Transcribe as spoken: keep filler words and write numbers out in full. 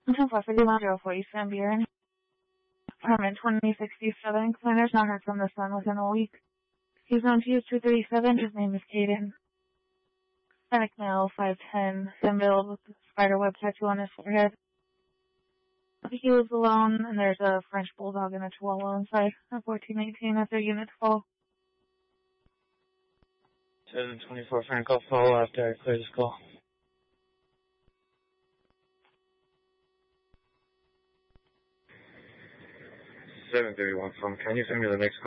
ten four fifty-one zero four East Van Buren. Apartment twenty sixty-seven. Cleaner's not heard from the son within a week. He's known to use two thirty-seven. His name is Caden. Hispanic male, five ten, thin build with a spider web tattoo on his forehead. He was alone, and there's a French bulldog and a chihuahua inside. At fourteen eighteen at their unit twelve. seven twenty-four Franco, follow after I clear this call. seven thirty-one, phone. Can you send me the next